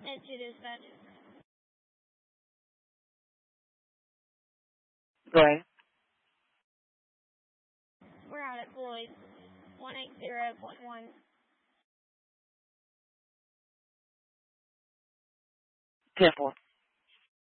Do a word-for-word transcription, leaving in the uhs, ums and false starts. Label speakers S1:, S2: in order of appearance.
S1: It's your dispatch.
S2: Go ahead.
S1: We're out at Floyd. one eighty point one.
S2: ten four.